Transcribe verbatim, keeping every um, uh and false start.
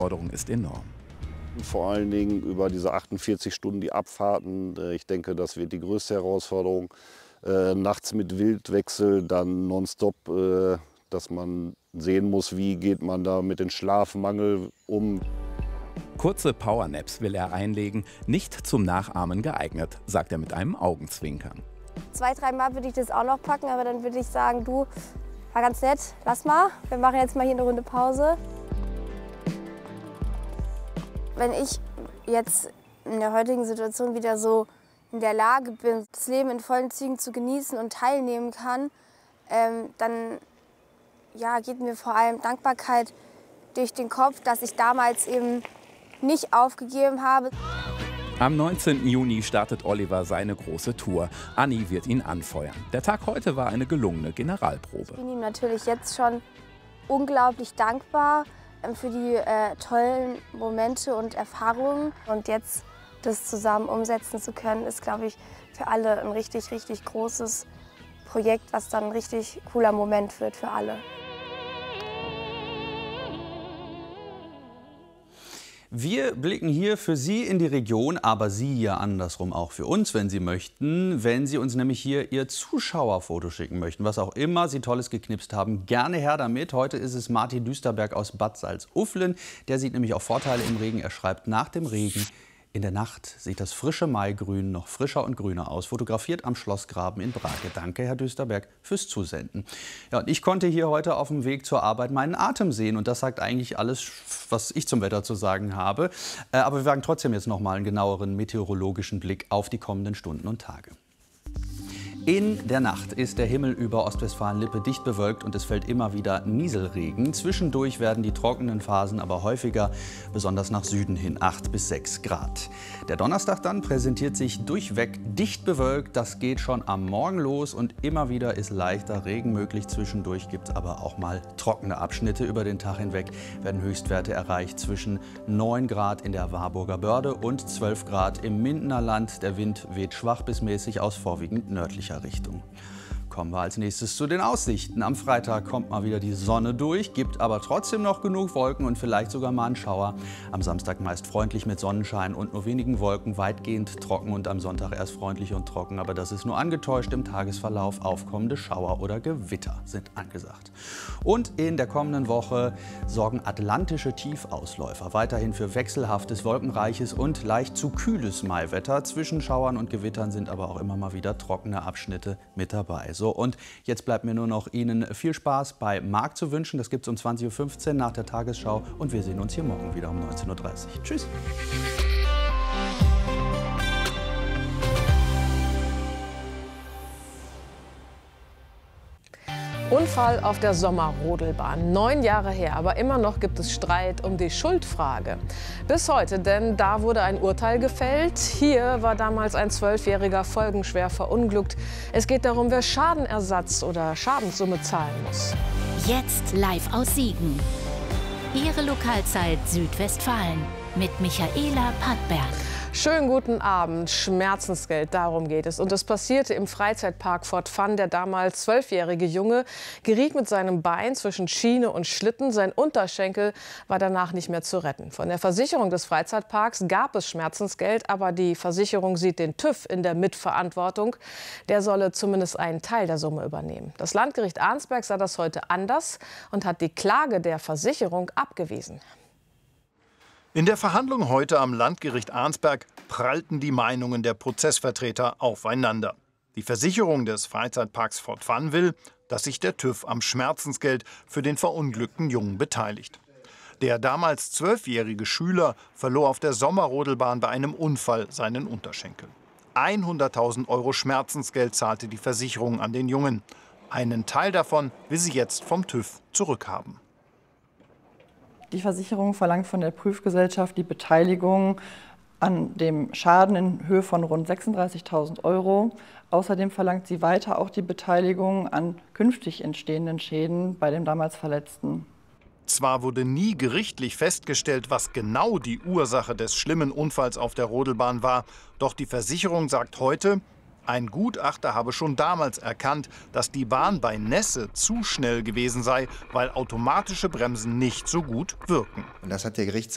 Forderung ist enorm. Vor allen Dingen über diese achtundvierzig Stunden die Abfahrten. Ich denke, das wird die größte Herausforderung. Äh, nachts mit Wildwechsel, dann nonstop, äh, dass man sehen muss, wie geht man da mit dem Schlafmangel um. Kurze Powernaps will er einlegen, nicht zum Nachahmen geeignet, sagt er mit einem Augenzwinkern. Zwei, dreimal würde ich das auch noch packen, aber dann würde ich sagen, du, war ganz nett, lass mal, wir machen jetzt mal hier eine Runde Pause. Wenn ich jetzt in der heutigen Situation wieder so in der Lage bin, das Leben in vollen Zügen zu genießen und teilnehmen kann, ähm, dann ja, geht mir vor allem Dankbarkeit durch den Kopf, dass ich damals eben nicht aufgegeben habe. Am neunzehnten Juni startet Oliver seine große Tour. Anni wird ihn anfeuern. Der Tag heute war eine gelungene Generalprobe. Ich bin ihm natürlich jetzt schon unglaublich dankbar für die äh, tollen Momente und Erfahrungen. Und jetzt das zusammen umsetzen zu können, ist, glaube ich, für alle ein richtig, richtig großes Projekt, was dann ein richtig cooler Moment wird für alle. Wir blicken hier für Sie in die Region, aber Sie ja andersrum auch für uns, wenn Sie möchten. Wenn Sie uns nämlich hier Ihr Zuschauerfoto schicken möchten, was auch immer Sie Tolles geknipst haben, gerne her damit. Heute ist es Martin Düsterberg aus Bad Salzuflen. Der sieht nämlich auch Vorteile im Regen. Er schreibt: Nach dem Regen in der Nacht sieht das frische Maigrün noch frischer und grüner aus. Fotografiert am Schlossgraben in Brake. Danke, Herr Düsterberg, fürs Zusenden. Ja, und ich konnte hier heute auf dem Weg zur Arbeit meinen Atem sehen. Und das sagt eigentlich alles, was ich zum Wetter zu sagen habe. Äh, aber wir wagen trotzdem jetzt noch mal einen genaueren meteorologischen Blick auf die kommenden Stunden und Tage. In der Nacht ist der Himmel über Ostwestfalen-Lippe dicht bewölkt und es fällt immer wieder Nieselregen. Zwischendurch werden die trockenen Phasen aber häufiger, besonders nach Süden hin, acht bis sechs Grad. Der Donnerstag dann präsentiert sich durchweg dicht bewölkt. Das geht schon am Morgen los und immer wieder ist leichter Regen möglich. Zwischendurch gibt es aber auch mal trockene Abschnitte. Über den Tag hinweg werden Höchstwerte erreicht zwischen neun Grad in der Warburger Börde und zwölf Grad im Mindener Land. Der Wind weht schwach bis mäßig aus vorwiegend nördlicher Richtung. Kommen wir als nächstes zu den Aussichten. Am Freitag kommt mal wieder die Sonne durch, gibt aber trotzdem noch genug Wolken und vielleicht sogar mal einen Schauer. Am Samstag meist freundlich mit Sonnenschein und nur wenigen Wolken, weitgehend trocken und am Sonntag erst freundlich und trocken. Aber das ist nur angetäuscht im Tagesverlauf. Aufkommende Schauer oder Gewitter sind angesagt. Und in der kommenden Woche sorgen atlantische Tiefausläufer weiterhin für wechselhaftes, wolkenreiches und leicht zu kühles Maiwetter. Zwischen Schauern und Gewittern sind aber auch immer mal wieder trockene Abschnitte mit dabei. So, und jetzt bleibt mir nur noch Ihnen viel Spaß bei Marc zu wünschen. Das gibt es um zwanzig Uhr fünfzehn nach der Tagesschau und wir sehen uns hier morgen wieder um neunzehn Uhr dreißig. Tschüss! Unfall auf der Sommerrodelbahn. Neun Jahre her, aber immer noch gibt es Streit um die Schuldfrage. Bis heute, denn da wurde ein Urteil gefällt. Hier war damals ein Zwölfjähriger folgenschwer verunglückt. Es geht darum, wer Schadenersatz oder Schadenssumme zahlen muss. Jetzt live aus Siegen. Ihre Lokalzeit Südwestfalen mit Michaela Pattberg. Schönen guten Abend. Schmerzensgeld, darum geht es. Und es passierte im Freizeitpark Fort Fun. Der damals zwölfjährige Junge geriet mit seinem Bein zwischen Schiene und Schlitten. Sein Unterschenkel war danach nicht mehr zu retten. Von der Versicherung des Freizeitparks gab es Schmerzensgeld, aber die Versicherung sieht den TÜV in der Mitverantwortung. Der solle zumindest einen Teil der Summe übernehmen. Das Landgericht Arnsberg sah das heute anders und hat die Klage der Versicherung abgewiesen. In der Verhandlung heute am Landgericht Arnsberg prallten die Meinungen der Prozessvertreter aufeinander. Die Versicherung des Freizeitparks Fort Fun will, dass sich der TÜV am Schmerzensgeld für den verunglückten Jungen beteiligt. Der damals zwölfjährige Schüler verlor auf der Sommerrodelbahn bei einem Unfall seinen Unterschenkel. hunderttausend Euro Schmerzensgeld zahlte die Versicherung an den Jungen. Einen Teil davon will sie jetzt vom TÜV zurückhaben. Die Versicherung verlangt von der Prüfgesellschaft die Beteiligung an dem Schaden in Höhe von rund sechsunddreißigtausend Euro. Außerdem verlangt sie weiter auch die Beteiligung an künftig entstehenden Schäden bei dem damals Verletzten. Zwar wurde nie gerichtlich festgestellt, was genau die Ursache des schlimmen Unfalls auf der Rodelbahn war, doch die Versicherung sagt heute, ein Gutachter habe schon damals erkannt, dass die Bahn bei Nässe zu schnell gewesen sei, weil automatische Bremsen nicht so gut wirken. Und das hat der Gerichtshof